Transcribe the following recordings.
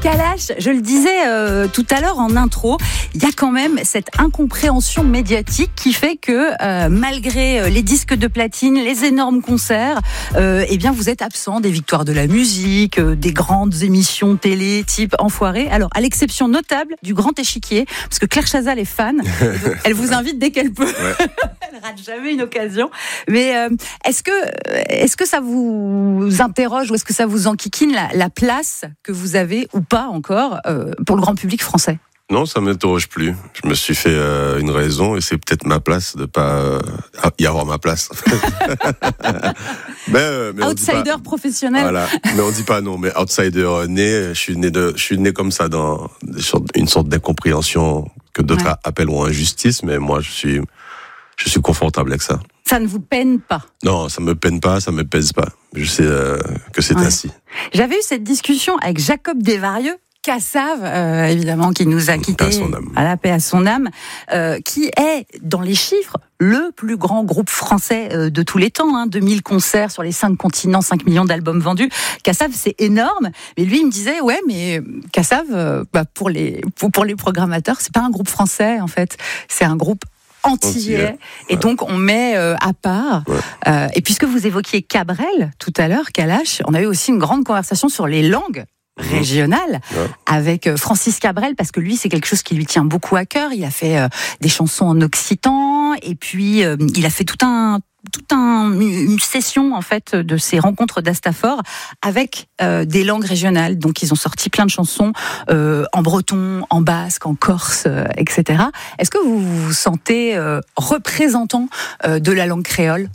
Kalash, je le disais tout à l'heure en intro, il y a quand même cette incompréhension médiatique qui fait que malgré les disques de platine, les énormes concerts, eh bien vous êtes absent des victoires de la musique, des grandes émissions télé type Enfoiré. Alors à l'exception notable du Grand Échiquier, parce que Claire Chazal est fan, elle vous invite dès qu'elle peut. Ouais. Elle rate jamais une occasion. Mais est-ce que ça vous interroge ou est-ce que ça vous enquiquine la place que vous avez ou pas encore pour le grand public français? Non, ça m'interroge plus. Je me suis fait une raison et c'est peut-être ma place de pas y avoir ma place. mais outsider pas, professionnel. Voilà. Mais on dit pas non. Mais outsider né, je suis né comme ça dans une sorte d'incompréhension que d'autres appelleront injustice. Mais moi, je suis confortable avec ça. Ça ne vous peine pas? Non, ça me peine pas, ça me pèse pas. Je sais que c'est ainsi. J'avais eu cette discussion avec Jacob Desvarieux, Cassav, évidemment, qui nous a quittés, à la paix à son âme, qui est, dans les chiffres, le plus grand groupe français de tous les temps, 2000 concerts sur les 5 continents, 5 millions d'albums vendus. Cassav, c'est énorme. Mais lui, il me disait, ouais, mais Cassav, pour les programmateurs, c'est pas un groupe français, en fait. C'est un groupe antillais. Et donc on met à part. Et puisque vous évoquiez Cabrel tout à l'heure, Kalash, on a eu aussi une grande conversation sur les langues régionales avec Francis Cabrel, parce que lui, c'est quelque chose qui lui tient beaucoup à cœur. Il a fait des chansons en occitan, et puis il a fait une session en fait de ces rencontres d'Astafor avec des langues régionales. Donc ils ont sorti plein de chansons en breton, en basque, en corse, etc. Est-ce que vous vous sentez représentant de la langue créole?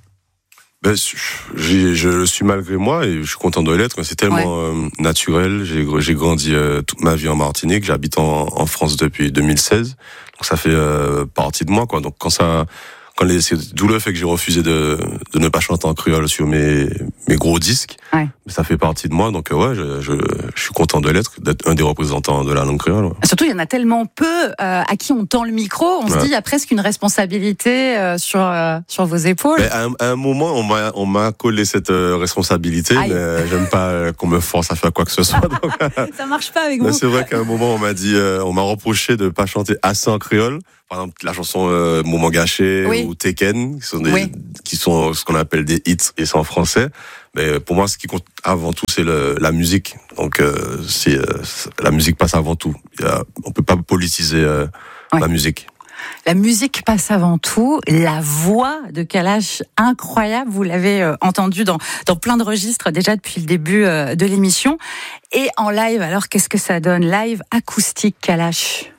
Je le suis malgré moi et je suis content de l'être. C'est tellement naturel. J'ai grandi toute ma vie en Martinique. J'habite en France depuis 2016. Donc ça fait partie de moi, quoi. Donc c'est d'où le fait que j'ai refusé de ne pas chanter en créole sur mes gros disques. Ouais. Ça fait partie de moi, donc je suis content de l'être, d'être un des représentants de la langue créole. Ouais. Surtout, il y en a tellement peu à qui on tend le micro, on se dit il y a presque une responsabilité sur vos épaules. Mais à un moment, on m'a collé cette responsabilité, mais j'aime pas qu'on me force à faire quoi que ce soit. Donc, ça marche pas avec vous. C'est vrai qu'à un moment, on m'a reproché de pas chanter assez en créole. Par exemple, la chanson Moment gâché ou Tekken, qui sont ce qu'on appelle des hits et c'est en français. Mais pour moi, ce qui compte avant tout, c'est la musique. Donc, la musique passe avant tout. On peut pas politiser la musique. La musique passe avant tout. La voix de Kalash, incroyable. Vous l'avez entendu dans plein de registres déjà depuis le début de l'émission. Et en live, alors qu'est-ce que ça donne? Live acoustique Kalash.